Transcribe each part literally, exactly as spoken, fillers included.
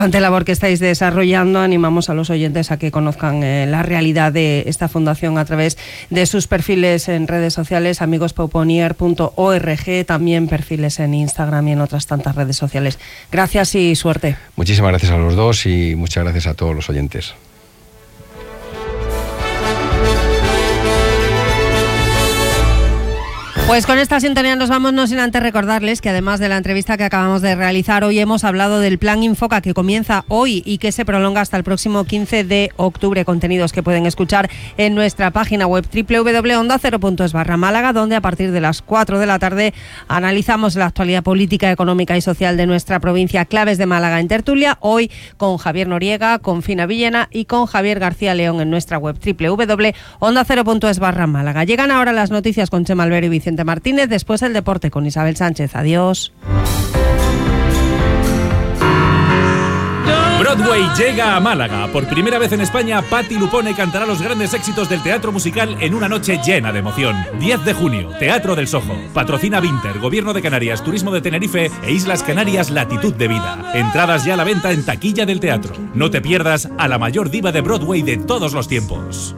labor que estáis desarrollando. Animamos a los oyentes a que conozcan eh, la realidad de esta fundación a través de sus perfiles en redes sociales, amigos pauponier punto org, también perfiles en Instagram y en otras tantas redes sociales. Gracias y suerte. Muchísimas gracias a los dos y muchas gracias a todos los oyentes. Pues con esta sintonía nos vamos, no sin antes recordarles que además de la entrevista que acabamos de realizar, hoy hemos hablado del Plan Infoca, que comienza hoy y que se prolonga hasta el próximo quince de octubre. Contenidos que pueden escuchar en nuestra página web doble u doble u doble u punto onda cero punto es barra Málaga, donde a partir de las cuatro de la tarde analizamos la actualidad política, económica y social de nuestra provincia. Claves de Málaga en tertulia, hoy con Javier Noriega, con Fina Villena y con Javier García León en nuestra web doble u doble u doble u punto onda cero punto es barra Málaga. Llegan ahora las noticias con Chema Albero y Vicente Martínez, después el deporte con Isabel Sánchez. Adiós. Broadway llega a Málaga. Por primera vez en España, Patti Lupone cantará los grandes éxitos del teatro musical en una noche llena de emoción. diez de junio, Teatro del Sojo. Patrocina Vinter, Gobierno de Canarias, Turismo de Tenerife e Islas Canarias Latitud de Vida. Entradas ya a la venta en taquilla del teatro. No te pierdas a la mayor diva de Broadway de todos los tiempos.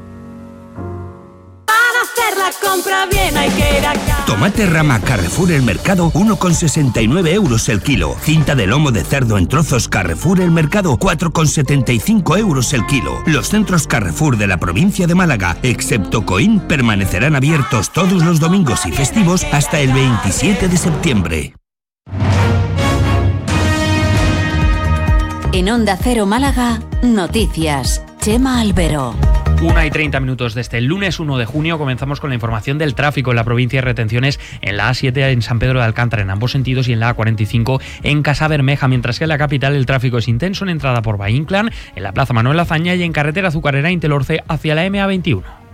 La compra bien hay que ir acá. Tomate rama Carrefour El Mercado, uno con sesenta y nueve euros el kilo. Cinta de lomo de cerdo en trozos Carrefour El Mercado, cuatro con setenta y cinco euros el kilo. Los centros Carrefour de la provincia de Málaga, excepto Coín, permanecerán abiertos todos los domingos y festivos hasta el veintisiete de septiembre. En Onda Cero Málaga, noticias. Chema Albero. Una y treinta minutos desde el lunes uno de junio comenzamos con la información del tráfico en la provincia de retenciones en la A siete en San Pedro de Alcántara en ambos sentidos y en la A cuarenta y cinco en Casa Bermeja, mientras que en la capital el tráfico es intenso en entrada por Bahínclán, en la Plaza Manuel Azaña y en carretera Azucarera Intelorce hacia la M A veintiuno.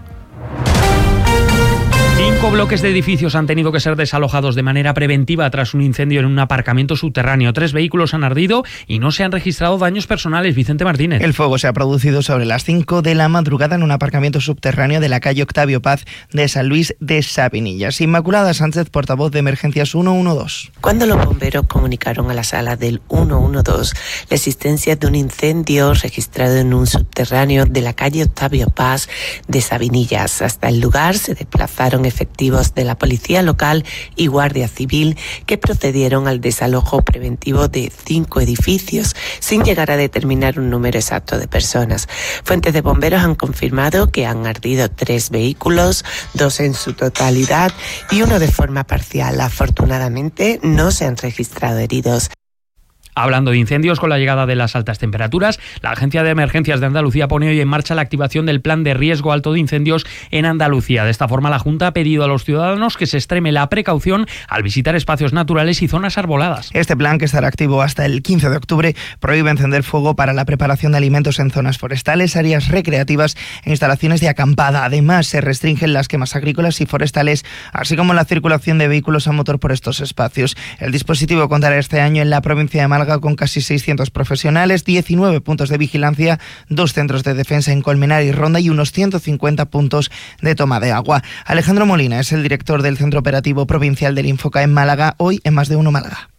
Cinco bloques de edificios han tenido que ser desalojados de manera preventiva tras un incendio en un aparcamiento subterráneo. Tres vehículos han ardido y no se han registrado daños personales. Vicente Martínez. El fuego se ha producido sobre las cinco de la madrugada en un aparcamiento subterráneo de la calle Octavio Paz de San Luis de Sabinillas. Inmaculada Sánchez, portavoz de Emergencias ciento doce. Cuando los bomberos comunicaron a la sala del ciento doce la existencia de un incendio registrado en un subterráneo de la calle Octavio Paz de Sabinillas, hasta el lugar se desplazaron efectivos de la Policía Local y Guardia Civil que procedieron al desalojo preventivo de cinco edificios sin llegar a determinar un número exacto de personas. Fuentes de bomberos han confirmado que han ardido tres vehículos, dos en su totalidad y uno de forma parcial. Afortunadamente no se han registrado heridos. Hablando de incendios, con la llegada de las altas temperaturas, la Agencia de Emergencias de Andalucía pone hoy en marcha la activación del Plan de Riesgo Alto de Incendios en Andalucía. De esta forma, la Junta ha pedido a los ciudadanos que se extreme la precaución al visitar espacios naturales y zonas arboladas. Este plan, que estará activo hasta el quince de octubre, prohíbe encender fuego para la preparación de alimentos en zonas forestales, áreas recreativas e instalaciones de acampada. Además, se restringen las quemas agrícolas y forestales, así como la circulación de vehículos a motor por estos espacios. El dispositivo contará este año en la provincia de Málaga con casi seiscientos profesionales, diecinueve puntos de vigilancia, dos centros de defensa en Colmenar y Ronda y unos ciento cincuenta puntos de toma de agua. Alejandro Molina es el director del Centro Operativo Provincial del Infoca en Málaga, hoy en Más de Uno Málaga.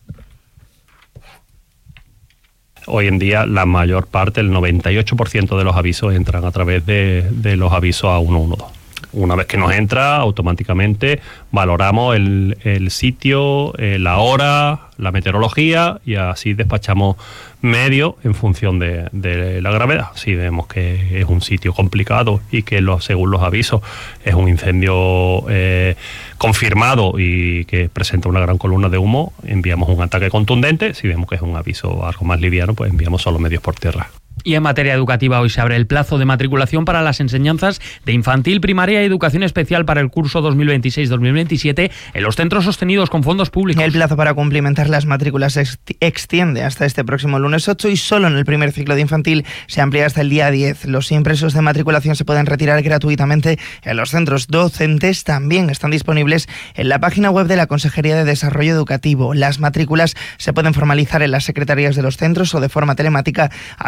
Hoy en día la mayor parte, el noventa y ocho por ciento de los avisos entran a través de, de los avisos a ciento doce. Una vez que nos entra, automáticamente valoramos el, el sitio, eh, la hora, la meteorología y así despachamos medios en función de, de la gravedad. Si vemos que es un sitio complicado y que lo, según los avisos es un incendio eh, confirmado y que presenta una gran columna de humo, enviamos un ataque contundente. Si vemos que es un aviso algo más liviano, pues enviamos solo medios por tierra. Y en materia educativa, hoy se abre el plazo de matriculación para las enseñanzas de infantil, primaria y educación especial para el curso dos mil veintiséis dos mil veintisiete en los centros sostenidos con fondos públicos. El plazo para cumplimentar las matrículas ex- extiende hasta este próximo lunes ocho y solo en el primer ciclo de infantil se amplía hasta el día diez. Los impresos de matriculación se pueden retirar gratuitamente en los centros docentes. También están disponibles en la página web de la Consejería de Desarrollo Educativo. Las matrículas se pueden formalizar en las secretarías de los centros o de forma telemática a través de la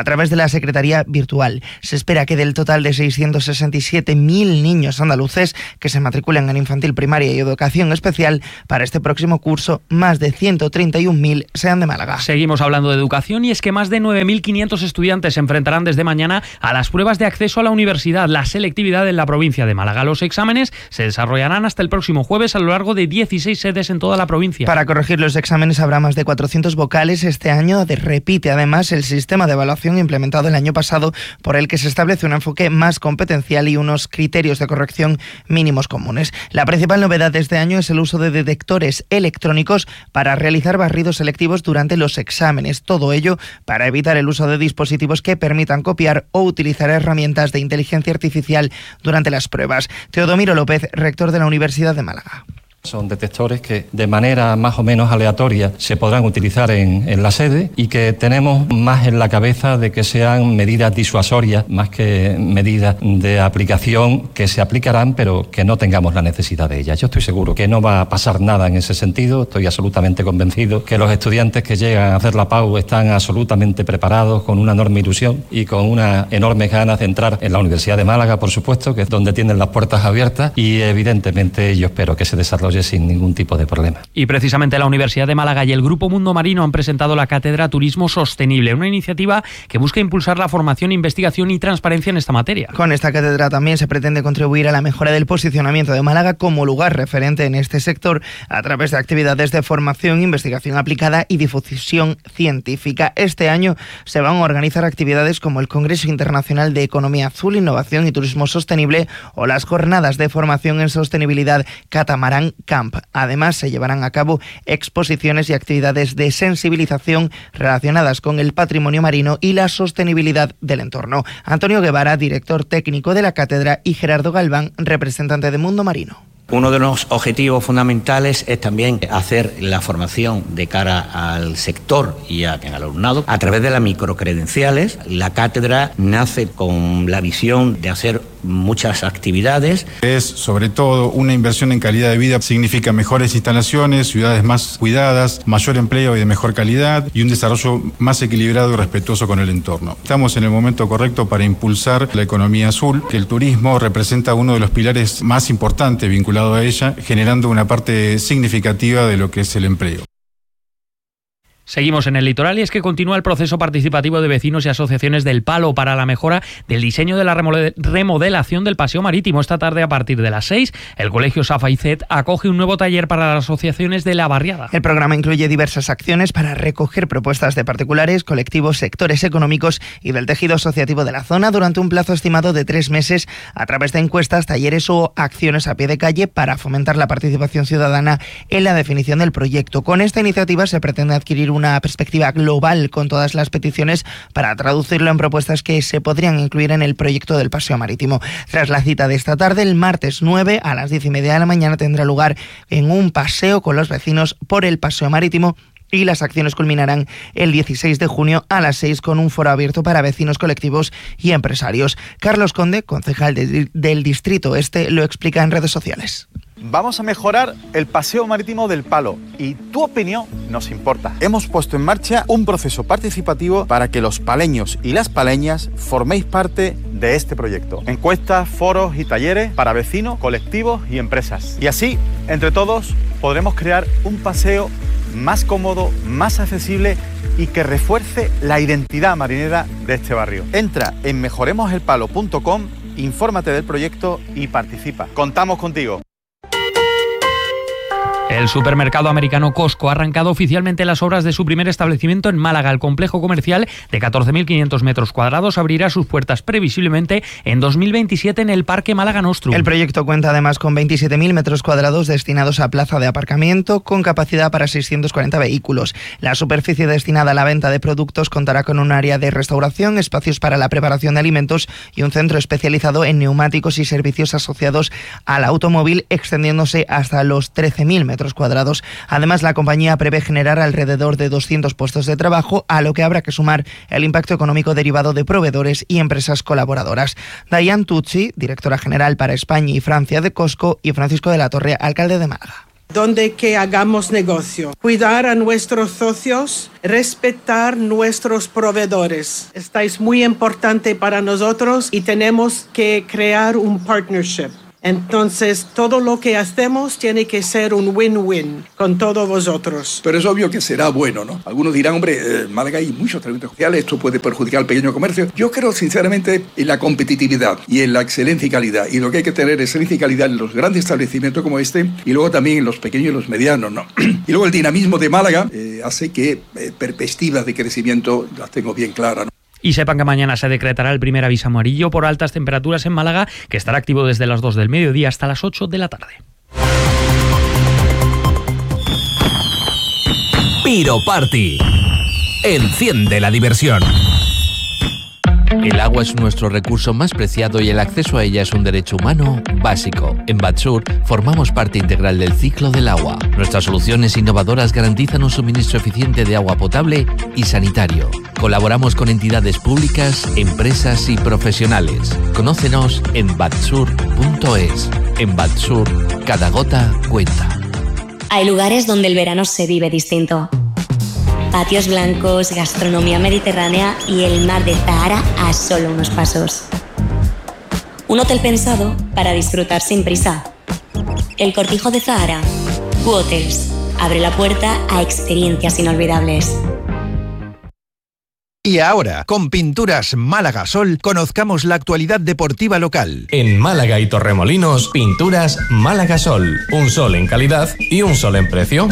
la Secretaría Virtual. Se espera que del total de seiscientos sesenta y siete mil niños andaluces que se matriculen en infantil, primaria y educación especial para este próximo curso, más de ciento treinta y un mil sean de Málaga. Seguimos hablando de educación y es que más de nueve mil quinientos estudiantes se enfrentarán desde mañana a las pruebas de acceso a la universidad, la selectividad en la provincia de Málaga. Los exámenes se desarrollarán hasta el próximo jueves a lo largo de dieciséis sedes en toda la provincia. Para corregir los exámenes habrá más de cuatrocientos vocales este año. Repite además el sistema de evaluación implementado el año pasado, por el que se establece un enfoque más competencial y unos criterios de corrección mínimos comunes. La principal novedad de este año es el uso de detectores electrónicos para realizar barridos selectivos durante los exámenes. Todo ello para evitar el uso de dispositivos que permitan copiar o utilizar herramientas de inteligencia artificial durante las pruebas. Teodomiro López, rector de la Universidad de Málaga. Son detectores que de manera más o menos aleatoria se podrán utilizar en, en la sede y que tenemos más en la cabeza de que sean medidas disuasorias más que medidas de aplicación que se aplicarán pero que no tengamos la necesidad de ellas. Yo estoy seguro que no va a pasar nada en ese sentido, estoy absolutamente convencido que los estudiantes que llegan a hacer la P A U están absolutamente preparados, con una enorme ilusión y con una enorme ganas de entrar en la Universidad de Málaga, por supuesto, que es donde tienen las puertas abiertas, y evidentemente yo espero que se desarrolle sin ningún tipo de problema. Y precisamente la Universidad de Málaga y el Grupo Mundo Marino han presentado la Cátedra Turismo Sostenible, una iniciativa que busca impulsar la formación, investigación y transparencia en esta materia. Con esta cátedra también se pretende contribuir a la mejora del posicionamiento de Málaga como lugar referente en este sector a través de actividades de formación, investigación aplicada y difusión científica. Este año se van a organizar actividades como el Congreso Internacional de Economía Azul, Innovación y Turismo Sostenible o las jornadas de formación en sostenibilidad Catamarán Camp. Además, se llevarán a cabo exposiciones y actividades de sensibilización relacionadas con el patrimonio marino y la sostenibilidad del entorno. Antonio Guevara, director técnico de la cátedra, y Gerardo Galván, representante de Mundo Marino. Uno de los objetivos fundamentales es también hacer la formación de cara al sector y al alumnado a través de las microcredenciales. La cátedra nace con la visión de hacer muchas actividades. Es sobre todo una inversión en calidad de vida, significa mejores instalaciones, ciudades más cuidadas, mayor empleo y de mejor calidad y un desarrollo más equilibrado y respetuoso con el entorno. Estamos en el momento correcto para impulsar la economía azul, que el turismo representa uno de los pilares más importantes vinculados a ella, generando una parte significativa de lo que es el empleo. Seguimos en el litoral y es que continúa el proceso participativo de vecinos y asociaciones del Palo para la mejora del diseño de la remodelación del paseo marítimo. Esta tarde, a partir de las seis, el Colegio Safa y C E T acoge un nuevo taller para las asociaciones de la barriada. El programa incluye diversas acciones para recoger propuestas de particulares, colectivos, sectores económicos y del tejido asociativo de la zona durante un plazo estimado de tres meses a través de encuestas, talleres o acciones a pie de calle para fomentar la participación ciudadana en la definición del proyecto. Con esta iniciativa se pretende adquirir una perspectiva global con todas las peticiones para traducirlo en propuestas que se podrían incluir en el proyecto del paseo marítimo. Tras la cita de esta tarde, el martes nueve a las diez y media de la mañana tendrá lugar en un paseo con los vecinos por el paseo marítimo y las acciones culminarán el dieciséis de junio a las seis con un foro abierto para vecinos, colectivos y empresarios. Carlos Conde, concejal de, del Distrito Este, lo explica en redes sociales. Vamos a mejorar el paseo marítimo del Palo y tu opinión nos importa. Hemos puesto en marcha un proceso participativo para que los paleños y las paleñas forméis parte de este proyecto. Encuestas, foros y talleres para vecinos, colectivos y empresas. Y así, entre todos, podremos crear un paseo más cómodo, más accesible y que refuerce la identidad marinera de este barrio. Entra en mejoremos el palo punto com, infórmate del proyecto y participa. Contamos contigo. El supermercado americano Costco ha arrancado oficialmente las obras de su primer establecimiento en Málaga. El complejo comercial de catorce mil quinientos metros cuadrados abrirá sus puertas previsiblemente en dos mil veintisiete en el Parque Málaga Nostrum. El proyecto cuenta además con veintisiete mil metros cuadrados destinados a plaza de aparcamiento con capacidad para seiscientos cuarenta vehículos. La superficie destinada a la venta de productos contará con un área de restauración, espacios para la preparación de alimentos y un centro especializado en neumáticos y servicios asociados al automóvil, extendiéndose hasta los trece mil metros cuadrados. Además, la compañía prevé generar alrededor de doscientos puestos de trabajo, a lo que habrá que sumar el impacto económico derivado de proveedores y empresas colaboradoras. Diane Tucci, directora general para España y Francia de Costco, y Francisco de la Torre, alcalde de Málaga. donde que hagamos negocio, cuidar a nuestros socios, respetar nuestros proveedores. Esta es muy importante para nosotros y tenemos que crear un partnership. Entonces, todo lo que hacemos tiene que ser un win-win con todos vosotros. Pero es obvio que será bueno, ¿no? Algunos dirán, hombre, en eh, Málaga hay muchos establecimientos comerciales, esto puede perjudicar al pequeño comercio. Yo creo, sinceramente, en la competitividad y en la excelencia y calidad. Y lo que hay que tener es excelencia y calidad en los grandes establecimientos como este y luego también en los pequeños y los medianos, ¿no? Y luego el dinamismo de Málaga eh, hace que eh, perspectivas de crecimiento las tengo bien claras, ¿no? Y sepan que mañana se decretará el primer aviso amarillo por altas temperaturas en Málaga, que estará activo desde las dos del mediodía hasta las ocho de la tarde. Piro Party. Enciende la diversión. El agua es nuestro recurso más preciado y el acceso a ella es un derecho humano básico. En Batsur formamos parte integral del ciclo del agua. Nuestras soluciones innovadoras garantizan un suministro eficiente de agua potable y sanitario. Colaboramos con entidades públicas, empresas y profesionales. Conócenos en batsur punto es. En Batsur, cada gota cuenta. Hay lugares donde el verano se vive distinto. Patios blancos, gastronomía mediterránea y el mar de Zahara a solo unos pasos. Un hotel pensado para disfrutar sin prisa. El Cortijo de Zahara. U-Hotels. Abre la puerta a experiencias inolvidables. Y ahora, con Pinturas Málaga Sol, conozcamos la actualidad deportiva local. En Málaga y Torremolinos, Pinturas Málaga Sol. Un sol en calidad y un sol en precio.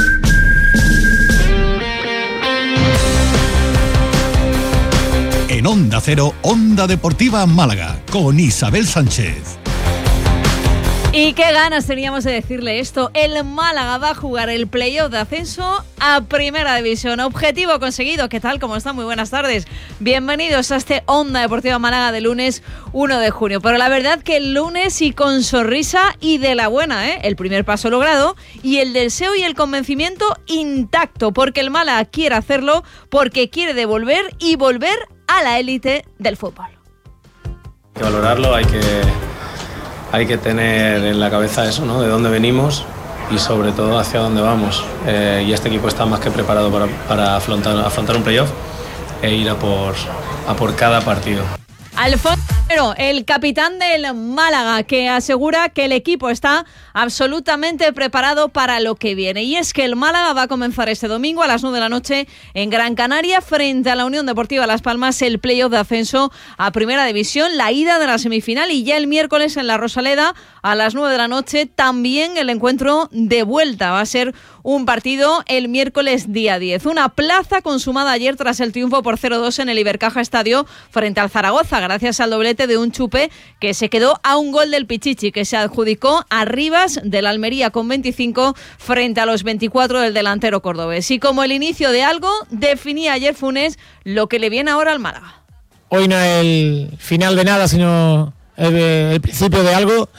En Onda Cero, Onda Deportiva Málaga, con Isabel Sánchez. Y qué ganas teníamos de decirle esto. El Málaga va a jugar el playoff de ascenso a Primera División. Objetivo conseguido. ¿Qué tal? ¿Cómo están? Muy buenas tardes. Bienvenidos a este Onda Deportiva Málaga de lunes uno de junio. Pero la verdad que el lunes y con sonrisa y de la buena, ¿eh? El primer paso logrado y el deseo y el convencimiento intacto. Porque el Málaga quiere hacerlo, porque quiere devolver y volver a la élite del fútbol. Hay que valorarlo, hay que... Hay que tener en la cabeza eso, ¿no? De dónde venimos y sobre todo hacia dónde vamos. Eh, y este equipo está más que preparado para, para afrontar, afrontar un playoff e ir a por, a por cada partido. Alfonso, el capitán del Málaga, que asegura que el equipo está absolutamente preparado para lo que viene. Y es que el Málaga va a comenzar este domingo a las nueve de la noche en Gran Canaria frente a la Unión Deportiva Las Palmas el playoff de ascenso a Primera División, la ida de la semifinal, y ya el miércoles en la Rosaleda a las nueve de la noche también el encuentro de vuelta. Va a ser un partido el miércoles día diez. Una plaza consumada ayer tras el triunfo por cero dos en el Ibercaja Estadio frente al Zaragoza, gracias al doblete de un Chupe que se quedó a un gol del Pichichi, que se adjudicó a Rivas del Almería con veinticinco frente a los veinticuatro del delantero cordobés. Y como el inicio de algo, definía ayer Funes lo que le viene ahora al Málaga. Hoy no es el final de nada, sino el, el principio de algo.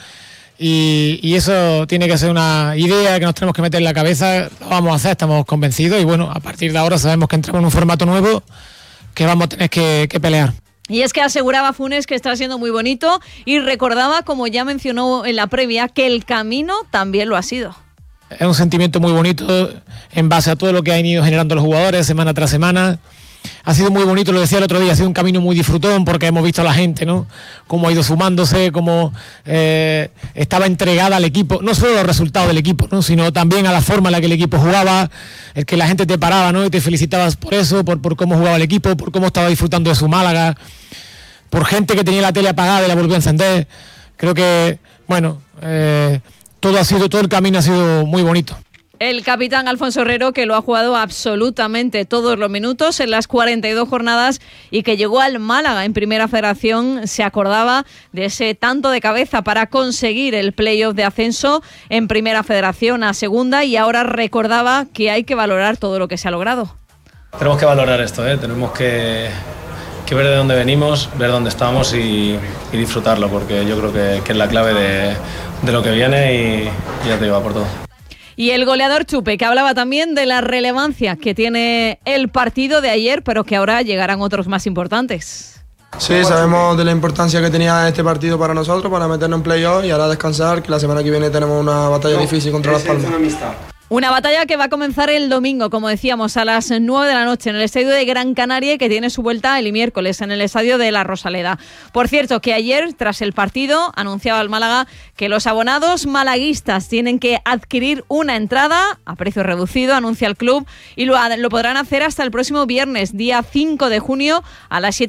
Y, y eso tiene que ser una idea que nos tenemos que meter en la cabeza. Lo vamos a hacer, estamos convencidos. Y bueno, a partir de ahora sabemos que entramos en un formato nuevo que vamos a tener que, que pelear. Y es que aseguraba Funes que está siendo muy bonito y recordaba, como ya mencionó en la previa, que el camino también lo ha sido. Es un sentimiento muy bonito en base a todo lo que han ido generando los jugadores semana tras semana. Ha sido muy bonito, lo decía el otro día, ha sido un camino muy disfrutón porque hemos visto a la gente, ¿no? Cómo ha ido sumándose, cómo eh, estaba entregada al equipo, no solo los resultados del equipo, ¿no? Sino también a la forma en la que el equipo jugaba, el que la gente te paraba, ¿no? Y te felicitabas por eso, por, por cómo jugaba el equipo, por cómo estaba disfrutando de su Málaga, por gente que tenía la tele apagada y la volvió a encender. Creo que, bueno, eh, todo ha sido, todo el camino ha sido muy bonito. El capitán Alfonso Herrero, que lo ha jugado absolutamente todos los minutos en las cuarenta y dos jornadas y que llegó al Málaga en Primera Federación, se acordaba de ese tanto de cabeza para conseguir el playoff de ascenso en Primera Federación a Segunda, y ahora recordaba que hay que valorar todo lo que se ha logrado. Tenemos que valorar esto, ¿eh? Tenemos que, que ver de dónde venimos, ver dónde estamos y, y disfrutarlo, porque yo creo que, que es la clave de, de lo que viene y, y ya te digo, a por todo. Y el goleador Chupe, que hablaba también de la relevancia que tiene el partido de ayer, pero que ahora llegarán otros más importantes. Sí, sabemos de la importancia que tenía este partido para nosotros, para meternos en playoff y ahora descansar, que la semana que viene tenemos una batalla difícil contra Las Palmas. Una batalla que va a comenzar el domingo, como decíamos, a las nueve de la noche en el estadio de Gran Canaria y que tiene su vuelta el miércoles en el estadio de La Rosaleda. Por cierto, que ayer, tras el partido, anunciaba el Málaga que los abonados malaguistas tienen que adquirir una entrada a precio reducido, anuncia el club, y lo, lo podrán hacer hasta el próximo viernes, día cinco de junio, a las siete